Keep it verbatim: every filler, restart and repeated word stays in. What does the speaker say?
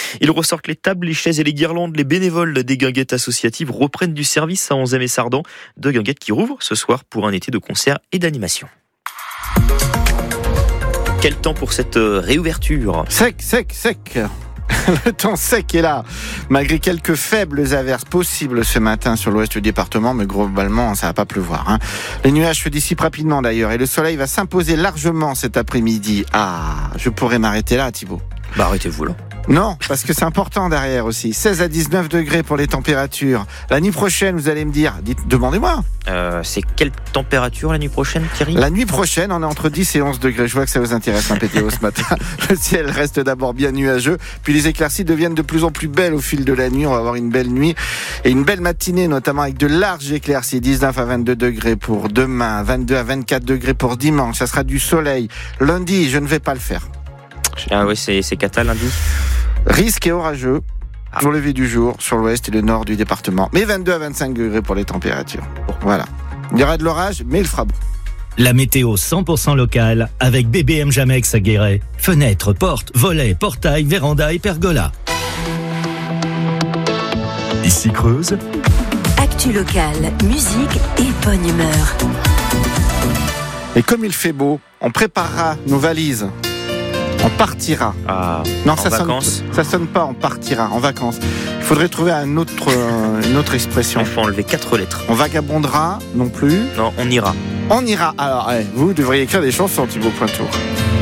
Ils ressortent les tables, les chaises et les guirlandes. Les bénévoles des guinguettes associatives reprennent du service à Onzem et Sardan. Deux guinguettes qui rouvrent ce soir pour un été de concerts et d'animation. Quel temps pour cette réouverture ? Sec, sec, sec. Le temps sec est là, malgré quelques faibles averses possibles ce matin sur l'ouest du département, mais globalement, ça va pas pleuvoir. Hein. Les nuages se dissipent rapidement d'ailleurs, et le soleil va s'imposer largement cet après-midi. Ah, je pourrais m'arrêter là, Thibaut. Bah arrêtez-vous là. Non, parce que c'est important derrière aussi. seize à dix-neuf degrés pour les températures. La nuit prochaine, vous allez me dire, dites, demandez-moi. Euh, c'est quelle température la nuit prochaine, Thierry ? La nuit prochaine, on est entre dix et onze degrés. Je vois que ça vous intéresse un P T O ce matin. Le ciel reste d'abord bien nuageux, puis les éclaircies deviennent de plus en plus belles au fil de la nuit. On va avoir une belle nuit et une belle matinée, notamment avec de larges éclaircies. dix-neuf à vingt-deux degrés pour demain, vingt-deux à vingt-quatre degrés pour dimanche. Ça sera du soleil. Lundi, je ne vais pas le faire. Ah oui, c'est, c'est cata lundi. Risque et orageux ah. Au lever du jour sur l'ouest et le nord du département. Mais vingt-deux à vingt-cinq degrés pour les températures. Voilà. Il y aura de l'orage, mais il fera beau. La météo cent pour cent locale avec B B M Jamex à Guéret. Fenêtres, portes, volets, portails, vérandas et pergolas. Ici Creuse. Actu locale, musique et bonne humeur. Et comme il fait beau, on préparera nos valises. On partira. Ah, non, en ça vacances. sonne, ça sonne pas. On partira en vacances. Il faudrait trouver un autre, euh, une autre expression. Il faut enlever quatre lettres. On vagabondera non plus. Non, on ira. On ira. Alors, ouais, vous devriez écrire des chansons, Thibaut Pointour.